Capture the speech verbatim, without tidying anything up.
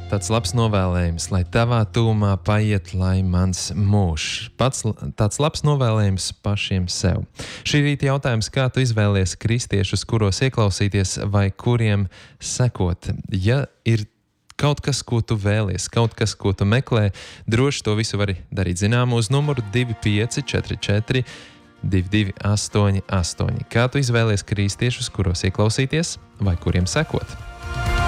Tāds labs novēlējums, lai tavā tūmā paiet, lai mans mūžs. Pats tāds labs novēlējums pašiem sev. Šī rīta jautājums, kā tu izvēlies kristiešus, kuros ieklausīties vai kuriem sekot? Ja ir kaut kas, ko tu vēlies, kaut kas, ko tu meklē, droši to visu vari darīt zinām uz numuru divi pieci četri četri divi divi astoņi astoņi. Kā tu izvēlies kristiešus, kuros ieklausīties vai kuriem sekot?